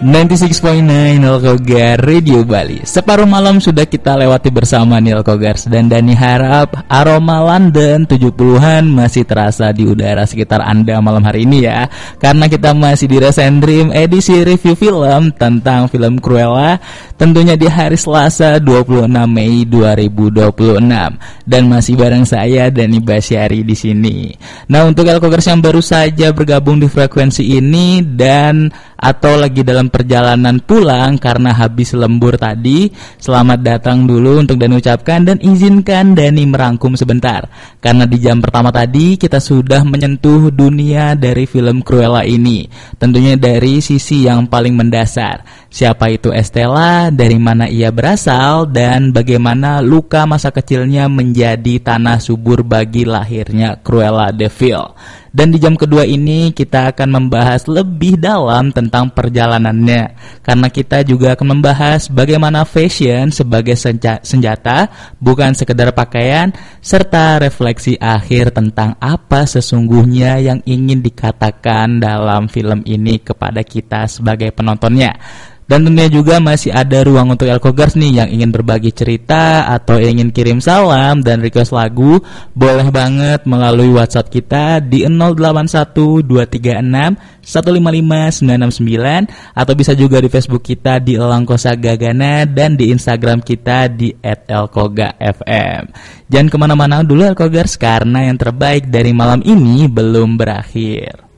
96.9 Nilkogar Radio Bali. Separuh malam sudah kita lewati bersama Nilkogars, dan Dani harap aroma London 70-an masih terasa di udara sekitar Anda malam hari ini ya. Karena kita masih di Rest and Dream edisi review film tentang film Cruella, tentunya di hari Selasa 26 Mei 2026, dan masih bareng saya Dani Basyari di sini. Nah, untuk Nilkogars yang baru saja bergabung di frekuensi ini dan atau lagi dalam perjalanan pulang karena habis lembur tadi, selamat datang dulu untuk Dani ucapkan, dan izinkan Dani merangkum sebentar. Karena di jam pertama tadi kita sudah menyentuh dunia dari film Cruella ini, tentunya dari sisi yang paling mendasar. Siapa itu Estella, dari mana ia berasal, dan bagaimana luka masa kecilnya menjadi tanah subur bagi lahirnya Cruella de Vil. Dan di jam kedua ini kita akan membahas lebih dalam tentang perjalanannya, karena kita juga akan membahas bagaimana fashion sebagai senjata, bukan sekedar pakaian, serta refleksi akhir tentang apa sesungguhnya yang ingin dikatakan dalam film ini kepada kita sebagai penontonnya. Dan tentunya juga masih ada ruang untuk Nilkogars nih yang ingin berbagi cerita atau ingin kirim salam dan request lagu, boleh banget melalui WhatsApp kita di 081236155969, atau bisa juga di Facebook kita di Elang Kosa Gagana, dan di Instagram kita di @elkogafm. Jangan kemana-mana dulu Nilkogars, karena yang terbaik dari malam ini belum berakhir.